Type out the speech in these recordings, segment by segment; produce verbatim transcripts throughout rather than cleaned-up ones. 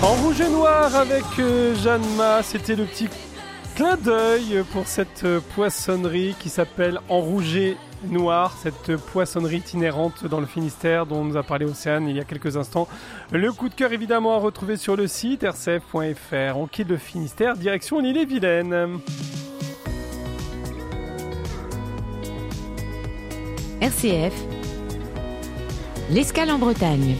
En rouge et noir avec euh, Jeanne Ma, c'était le petit clin d'œil pour cette euh, poissonnerie qui s'appelle En rouge et noir, cette poissonnerie itinérante dans le Finistère dont nous a parlé Océane il y a quelques instants. Le coup de cœur évidemment à retrouver sur le site r c f point f r. On quitte le Finistère, direction l'Ille-et-Vilaine. R C F, l'escale en Bretagne.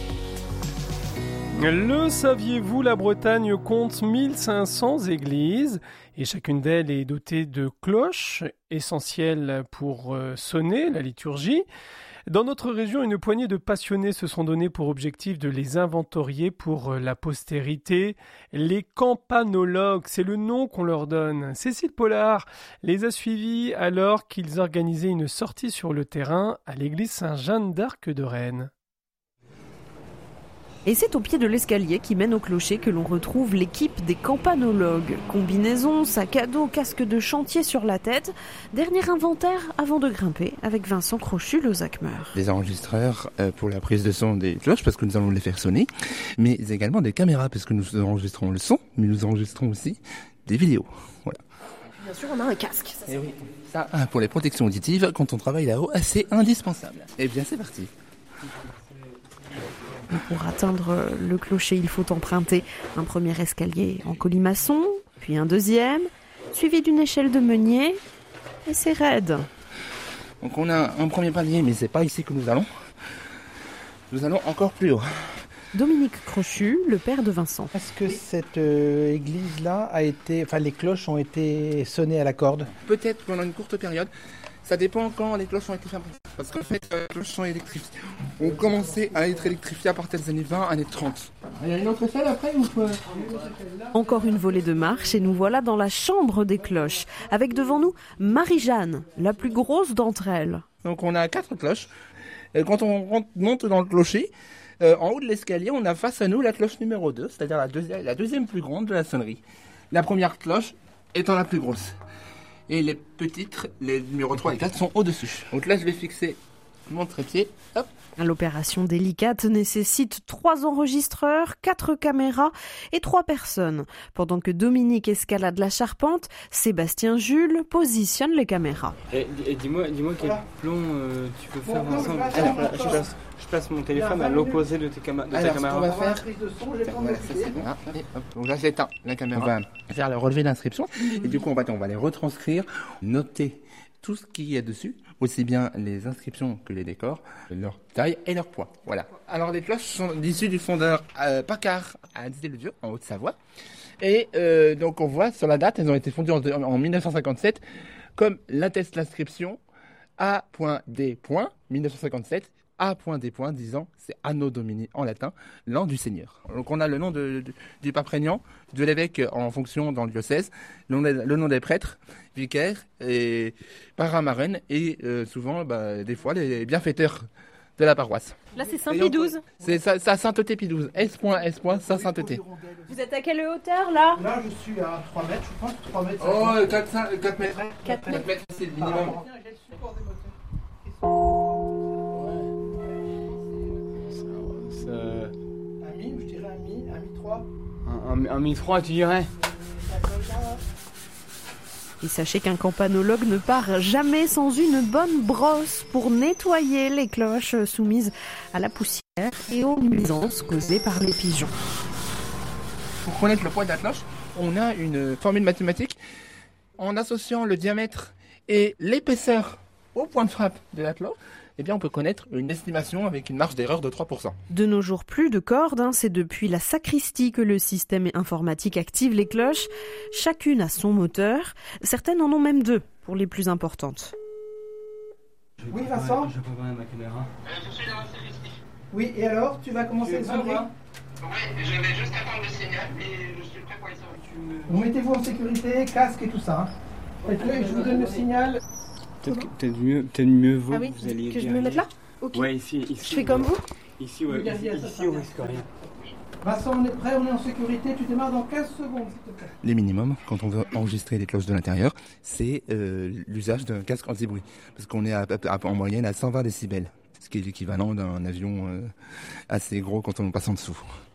Le saviez-vous, la Bretagne compte mille cinq cents églises et chacune d'elles est dotée de cloches essentielles pour sonner la liturgie. Dans notre région, une poignée de passionnés se sont donnés pour objectif de les inventorier pour la postérité. Les campanologues, c'est le nom qu'on leur donne. Cécile Pollard les a suivis alors qu'ils organisaient une sortie sur le terrain à l'église Saint-Jeanne d'Arc de Rennes. Et c'est au pied de l'escalier qui mène au clocher que l'on retrouve l'équipe des campanologues. Combinaison, sac à dos, casque de chantier sur la tête. Dernier inventaire avant de grimper avec Vincent Crochul aux Acmeurs. Des enregistreurs euh, pour la prise de son des cloches parce que nous allons les faire sonner, mais également des caméras parce que nous enregistrons le son, mais nous enregistrons aussi des vidéos. Voilà. Bien sûr, on a un casque. Ça, Et oui, ça, pour les protections auditives, quand on travaille là-haut, c'est indispensable. Et bien, c'est parti. Pour atteindre le clocher, il faut emprunter un premier escalier en colimaçon, puis un deuxième, suivi d'une échelle de meunier, et c'est raide. Donc on a un premier palier, mais c'est pas ici que nous allons. Nous allons encore plus haut. Dominique Crochul, le père de Vincent. Est-ce que cette euh, église-là a été, enfin les cloches ont été sonnées à la corde? Peut-être pendant une courte période. Ça dépend quand les cloches ont été fabriquées. Parce qu'en fait, les cloches sont électrifiées. On commençait à être électrifiées à partir des années vingt, années trente. Il y a une autre échelle après ou quoi? Encore une volée de marche et nous voilà dans la chambre des cloches. Avec devant nous Marie-Jeanne, la plus grosse d'entre elles. Donc on a quatre cloches. Et quand on rentre, monte dans le clocher, euh, en haut de l'escalier, on a face à nous la cloche numéro deux, c'est-à-dire la deuxième, la deuxième plus grande de la sonnerie. La première cloche étant la plus grosse. Et les petites, les numéros trois et quatre, sont au-dessus. Donc là, je vais fixer mon trépied. Hop. L'opération délicate nécessite trois enregistreurs, quatre caméras et trois personnes. Pendant que Dominique escalade la charpente, Sébastien Jules positionne les caméras. Et, et dis-moi, dis-moi quel plan euh, tu peux faire ensemble. Alors, voilà, je, place, je place mon téléphone à l'opposé de, tes cama- de ta Alors, caméra. Alors, ce qu'on va faire... Voilà, ça c'est bon. Ah, allez, hop. Donc là, j'éteins la caméra. On va faire le relevé d'inscription. Et du coup, on va, on va les retranscrire, noter tout ce qu'il y a dessus, aussi bien les inscriptions que les décors, leur taille et leur poids. Voilà. Alors les cloches sont issues du fondeur euh, Paccard à Dizy-le-Vieux, en Haute-Savoie. Et euh, donc on voit sur la date, elles ont été fondues en, en dix-neuf cent cinquante-sept, comme l'atteste l'inscription A D mille neuf cent cinquante-sept, A D disant c'est Anno Domini en latin, l'an du Seigneur. Donc on a le nom de, de, du pape régnant, de l'évêque en fonction dans le diocèse, le nom des, le nom des prêtres, vicaires et paramarraines et euh, souvent bah, des fois les bienfaiteurs de la paroisse. Là c'est Saint-Pie-douze. C'est sa, sa sainteté Pie douze, S. S. sa sainteté. Vous êtes à quelle hauteur là? Là je suis à trois mètres, je pense, trois mètres. Oh, quatre, cinq, quatre mètres. quatre mètres. quatre mètres, c'est le minimum. Un mi, je dirais un mi, un mi trois. Un, un, un mi trois, tu dirais? Et sachez qu'un campanologue ne part jamais sans une bonne brosse pour nettoyer les cloches soumises à la poussière et aux nuisances causées par les pigeons. Pour connaître le poids de la cloche, on a une formule mathématique en associant le diamètre et l'épaisseur au point de frappe de la cloche. Eh bien, on peut connaître une estimation avec une marge d'erreur de trois pour cent. De nos jours, plus de cordes, hein, c'est depuis la sacristie que le système informatique active les cloches. Chacune a son moteur. Certaines en ont même deux, pour les plus importantes. Oui, Vincent? Je peux pas ma caméra. Je suis dans la sacristie. Oui, et alors, tu vas commencer le sonnerie? Oui, je vais juste attendre le signal et je suis prêt pour les sonneries. Vous mettez-vous en sécurité, casque et tout ça. Hein. Faites-le et je vous donne le signal. Peut-être, que, peut-être mieux, peut-être mieux vaut Ah oui, que vous alliez que je derrière. me mette là? Ok. Ouais, ici, ici. Je fais comme vous? Ici, ouais, ici, ici, on risque rien. Vincent, on est prêt, on est en sécurité, tu démarres dans quinze secondes, s'il te plaît. Les minimums, quand on veut enregistrer les cloches de l'intérieur, c'est euh, l'usage d'un casque anti-bruit. Parce qu'on est à, à, en moyenne à cent vingt décibels, ce qui est l'équivalent d'un avion euh, assez gros quand on passe en dessous.